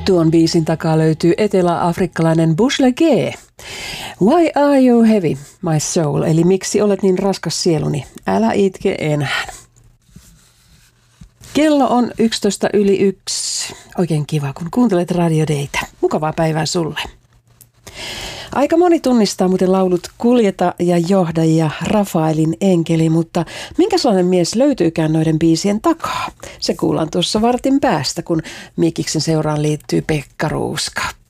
Tuon biisin takaa löytyy etelä-afrikkalainen Bushlegee. Why are you heavy, my soul? Eli miksi olet niin raskas sieluni? Älä itke enää. Kello on 1:11. Oikein kiva, kun kuuntelet Radio Daytä. Mukavaa päivää sulle. Aika moni tunnistaa muuten laulut Kuljeta ja johda ja Rafaelin enkeli, mutta minkälainen mies löytyykään noiden biisien takaa? Se kuullaan tuossa vartin päästä, kun Mikiksen seuraan liittyy Pekka Ruuska.